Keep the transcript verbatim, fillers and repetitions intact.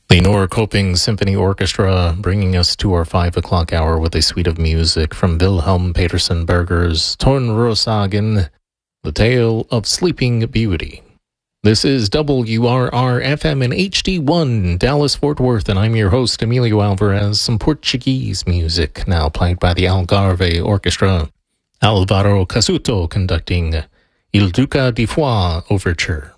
The Norrköping Symphony Orchestra bringing us to our five o'clock hour with a suite of music from Wilhelm Petersen Berger's Tornrossagen, The Tale of Sleeping Beauty. This is W R R F M and H D one, Dallas-Fort Worth, and I'm your host, Emilio Alvarez. Some Portuguese music now played by the Algarve Orchestra. Alvaro Casuto conducting Il Duca di Foix Overture.